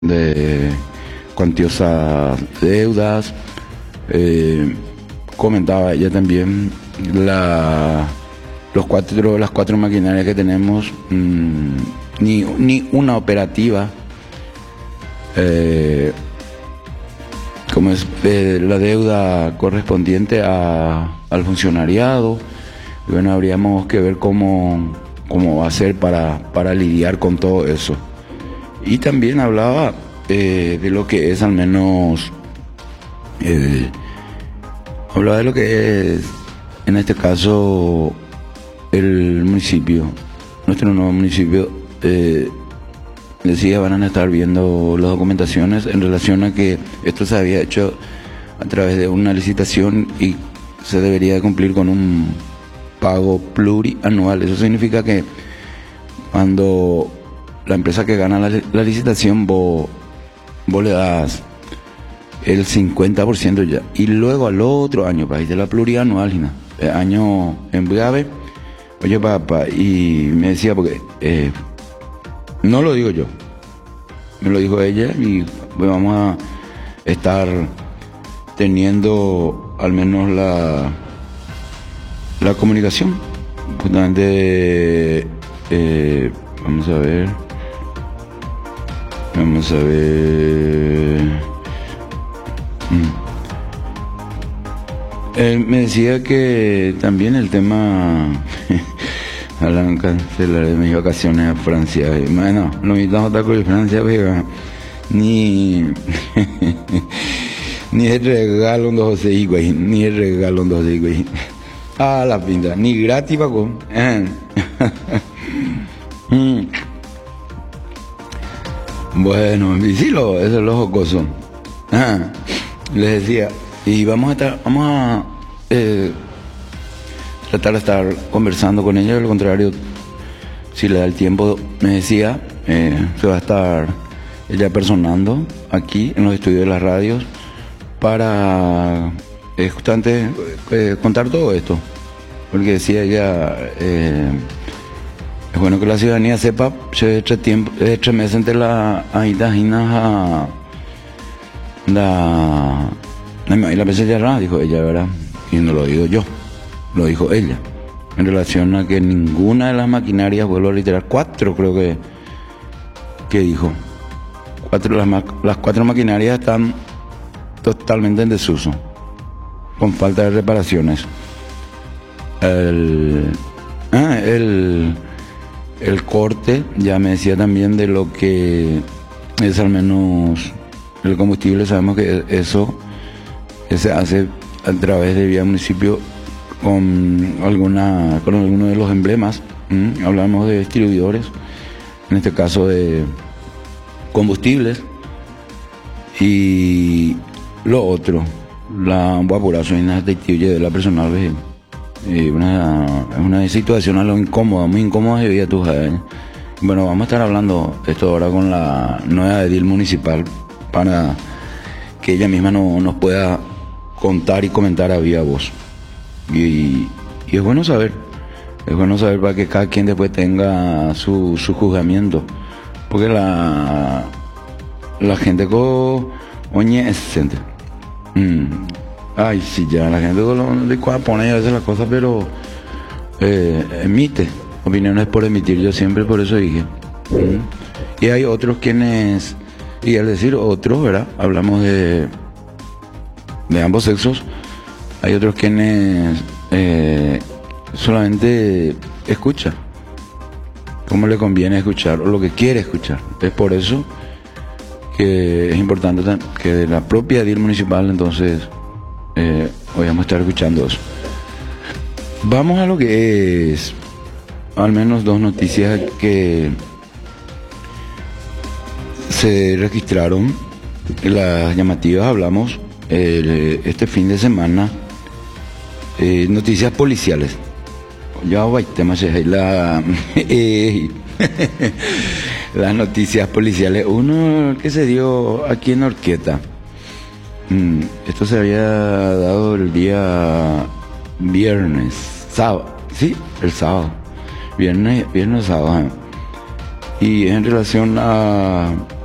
de cuantiosas deudas. Comentaba ella también las cuatro maquinarias que tenemos, ni una operativa, como es la deuda correspondiente al funcionariado. Y bueno, habríamos que ver cómo va a ser para lidiar con todo eso. Y también hablaba de lo que es al menos, hablaba de lo que es en este caso el municipio, nuestro nuevo municipio. Decía, van a estar viendo las documentaciones en relación a que esto se había hecho a través de una licitación y se debería de cumplir con un pago plurianual. Eso significa que cuando la empresa que gana la licitación, vos le das el 50% ya, y luego al otro año, para de la plurianual, año en grave. Oye, papá, y me decía, porque no lo digo yo, me lo dijo ella, y pues vamos a estar teniendo al menos la comunicación. Justamente, vamos a ver. Me decía que también el tema hablan cancelar de mis vacaciones a Francia. Bueno, lo invitamos a estar con Francia, pero ni el regalo un 12 higuay, ni el regalo un 12 higuay. Ah, la pinta, ni gratis pago. Bueno, y sí, eso es lo jocoso. Les decía, y vamos a tratar de estar conversando con ella. De lo contrario, si le da el tiempo, me decía, se va a estar ella personando aquí en los estudios de las radios para justamente contar todo esto, porque decía ella, es bueno que la ciudadanía sepa, se 3 meses entre la veces ya dijo ella, ¿verdad? Y no lo digo yo, lo dijo ella, en relación a que ninguna de las maquinarias, vuelvo a reiterar, 4 creo que dijo, las 4 maquinarias están totalmente en desuso, con falta de reparaciones. El corte, ya me decía también de lo que es al menos el combustible. Sabemos que eso se hace a través de vía municipio con alguno de los emblemas. Hablamos de distribuidores, en este caso de combustibles. Y lo otro, la guapurazo y una de la personal es una situación algo incómoda, muy incómoda de vida tuya. Bueno, vamos a estar hablando esto ahora con la nueva edil municipal para que ella misma nos pueda contar y comentar a viva voz. Y es bueno saber para que cada quien después tenga su juzgamiento, porque la gente oye es gente. Ay, sí, ya la gente le pone a veces las cosas, pero emite opiniones por emitir. Yo siempre por eso dije. Y hay otros quienes, y al decir otros, ¿verdad? Hablamos de ambos sexos. Hay otros quienes solamente escucha como le conviene escuchar o lo que quiere escuchar. Es por eso que es importante que de la propia edil municipal, entonces, hoy vamos a estar escuchando eso. Vamos a lo que es al menos 2 noticias que se registraron, las llamativas. Hablamos este fin de semana, noticias policiales. Ya voy, las noticias policiales. Uno que se dio aquí en Orqueta. Esto se había dado el día sábado, sí, el sábado, viernes, sábado. Y en relación a